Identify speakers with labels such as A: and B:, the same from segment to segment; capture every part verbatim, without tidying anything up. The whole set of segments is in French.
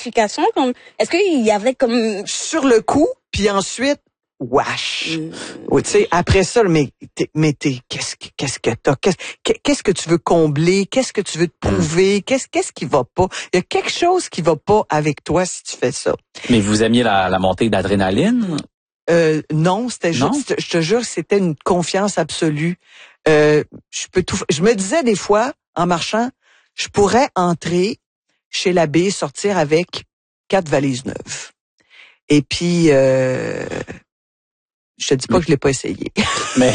A: justification? Comme, est-ce qu'il y avait comme...
B: Sur le coup, puis ensuite, wesh. Mm. Oui, tu sais, après ça, mais t'es, mais t'es, qu'est-ce que, qu'est-ce que t'as? Qu'est-ce, qu'est-ce que tu veux combler? Qu'est-ce que tu veux te prouver? Qu'est-ce, qu'est-ce qui va pas? Il y a quelque chose qui va pas avec toi si tu fais ça.
C: Mais vous aimiez la, la montée d'adrénaline?
B: Euh, non, c'était
C: non?
B: juste, je te jure, c'était une confiance absolue. Euh, je peux tout, je me disais des fois, en marchant, je pourrais entrer chez l'abbé, sortir avec quatre valises neuves. Et puis, euh, je te dis pas que je l'ai pas essayé.
C: Mais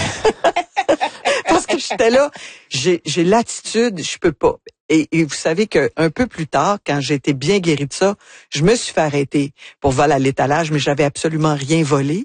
B: parce que j'étais là, j'ai, j'ai l'attitude, je peux pas. Et, et vous savez que un peu plus tard, quand j'ai été bien guérie de ça, je me suis fait arrêter pour vol à l'étalage, mais j'avais absolument rien volé.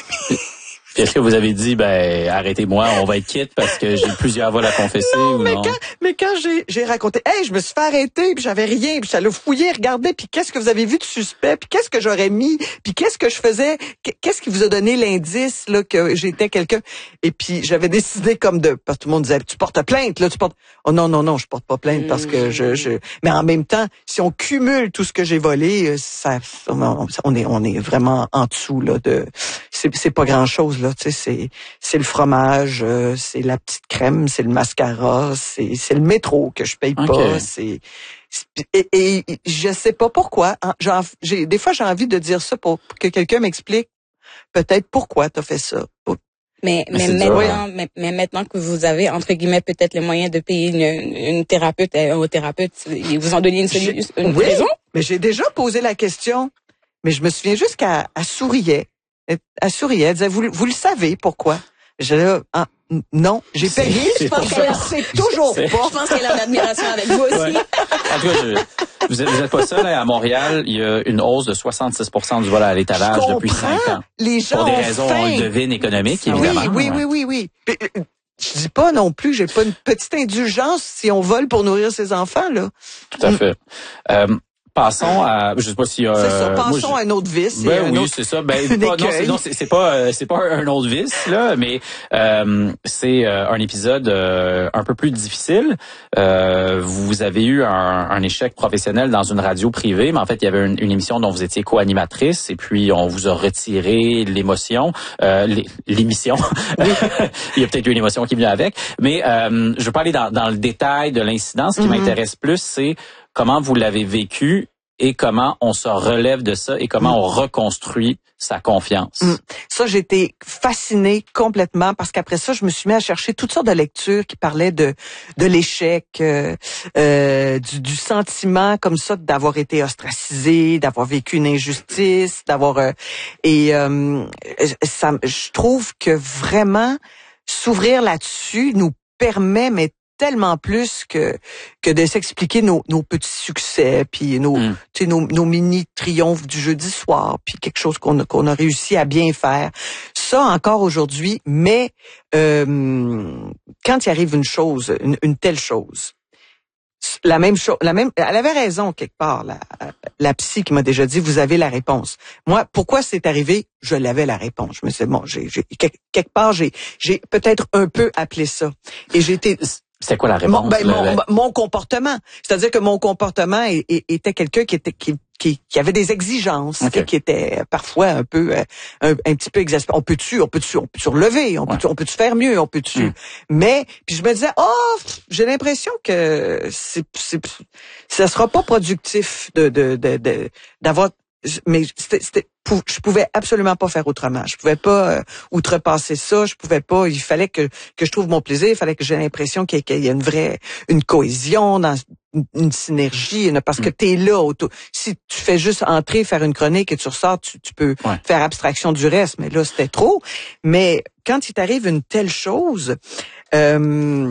C: Est-ce que vous avez dit, ben, arrêtez-moi, on va être quitte parce que j'ai plusieurs vols à confesser
B: non,
C: ou
B: mais
C: non?
B: Quand, mais quand j'ai, j'ai raconté, hey, je me suis fait arrêter, puis j'avais rien, puis j'allais fouiller, regarder, puis qu'est-ce que vous avez vu de suspect, puis qu'est-ce que j'aurais mis, puis qu'est-ce que je faisais, qu'est-ce qui vous a donné l'indice, là, que j'étais quelqu'un. Et puis, j'avais décidé comme de, parce que tout le monde disait, tu portes plainte, là, tu portes, oh non, non, non, je porte pas plainte parce que je, je, mais en même temps, si on cumule tout ce que j'ai volé, ça, on est, on est vraiment en dessous, là, de, c'est, c'est pas grand chose, là, tu sais, c'est, c'est le fromage, euh, c'est la petite crème, c'est le mascara, c'est c'est le métro que je paye
C: okay.
B: pas, c'est, c'est et, et je sais pas pourquoi. Hein, j'ai, j'ai des fois j'ai envie de dire ça pour que quelqu'un m'explique peut-être pourquoi t'as fait ça. Pour...
A: Mais mais, mais maintenant, mais, mais maintenant que vous avez entre guillemets peut-être les moyens de payer une, une thérapeute, un thérapeute, ils vous ont donné une, solution, une
B: oui,
A: raison?
B: Mais j'ai déjà posé la question, mais je me souviens juste qu'elle elle souriait. Elle souriait, elle disait, vous, vous le savez pourquoi? J'ai là, ah, non, j'ai payé, je pense qu'elle sait toujours
A: c'est...
B: pas.
A: Je pense qu'elle a une admiration avec vous aussi.
C: Ouais. En tout cas, je, vous êtes, vous êtes pas seul, hein, à Montréal, il y a une hausse de soixante-six pour cent du vol à l'étalage depuis cinq ans.
B: Les gens
C: pour des raisons,
B: faim.
C: on le devine, économiques, évidemment.
B: Oui, oui, oui, oui, oui. Je dis pas non plus, j'ai pas une petite indulgence si on vole pour nourrir ses enfants, là.
C: Tout à fait. Euh, Passons à, je sais pas si. Euh,
B: c'est ça. Passons
C: moi,
B: à un autre vice.
C: Ben
B: un
C: oui,
B: autre,
C: c'est ça. Ben pas, non, c'est, non, c'est, c'est pas, euh, c'est pas un autre vice là, mais euh, c'est euh, un épisode euh, un peu plus difficile. Euh, vous avez eu un, un échec professionnel dans une radio privée, mais en fait, il y avait une, une émission dont vous étiez co-animatrice, et puis on vous a retiré l'émotion, euh, l'émission. Oui. Il y a peut-être eu une émotion qui vient avec, mais euh, je veux pas aller dans, dans le détail de l'incident. Ce qui mm-hmm. m'intéresse plus, c'est comment vous l'avez vécu et comment on se relève de ça et comment mmh. on reconstruit sa confiance. Mmh.
B: Ça, j'ai été fascinée complètement parce qu'après ça, je me suis mis à chercher toutes sortes de lectures qui parlaient de de l'échec, euh, euh, du, du sentiment comme ça d'avoir été ostracisé, d'avoir vécu une injustice, d'avoir euh, et euh, ça, je trouve que vraiment s'ouvrir là-dessus nous permet, mais tellement plus que que de s'expliquer nos, nos petits succès puis nos mm. tu sais nos, nos mini triomphes du jeudi soir puis quelque chose qu'on a, qu'on a réussi à bien faire. Ça encore aujourd'hui, mais euh, quand il arrive une chose, une, une telle chose, la même chose, la même, elle avait raison quelque part, la, la psy qui m'a déjà dit, vous avez la réponse. Moi, pourquoi c'est arrivé? Je l'avais la réponse. Je me suis dit, bon, j'ai, j'ai quelque part, j'ai, j'ai peut-être un peu appelé ça. Et j'ai été
C: C'était quoi la réponse?
B: Mon, ben, mon, mon comportement. C'est-à-dire que mon comportement est, est, était quelqu'un qui était qui, qui, qui avait des exigences, okay. qui était parfois un peu un, un petit peu exaspérant. On peut-tu, on peut-tu, on peut-tu relever, on ouais. peut-tu, on peut-tu faire mieux, on peut-tu. Mm. Mais puis je me disais, oh, j'ai l'impression que c'est, c'est, ça sera pas productif de de de, de d'avoir. Mais c'était, c'était, je pouvais absolument pas faire autrement. Je pouvais pas euh, outrepasser ça. Je pouvais pas. Il fallait que que je trouve mon plaisir. Il fallait que j'ai l'impression qu'il y, qu'il y a une vraie une cohésion dans une, une synergie. Parce que t'es là. Auto, si tu fais juste entrer, faire une chronique et tu ressors, tu, tu peux ouais. faire abstraction du reste. Mais là, c'était trop. Mais quand il t'arrive une telle chose, euh,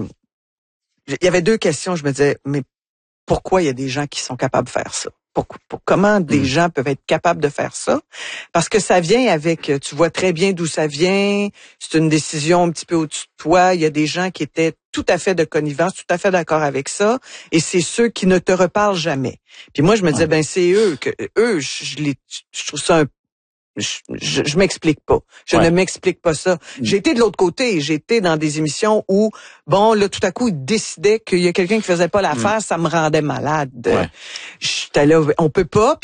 B: il y avait deux questions. Je me disais, mais pourquoi il y a des gens qui sont capables de faire ça? Pour, pour, comment des mmh. gens peuvent être capables de faire ça? Parce que ça vient avec, tu vois très bien d'où ça vient, c'est une décision un petit peu au-dessus de toi, il y a des gens qui étaient tout à fait de connivence, tout à fait d'accord avec ça, et c'est ceux qui ne te reparlent jamais. Puis moi, je me disais, ouais. ben c'est eux, que eux, je, je, les, je trouve ça un Je, je, je m'explique pas. Je ouais. ne m'explique pas ça. J'ai été de l'autre côté. J'ai été dans des émissions où, bon, là, tout à coup, ils décidaient qu'il y a quelqu'un qui faisait pas l'affaire, mm. ça me rendait malade. Ouais. J'étais là, on peut pas.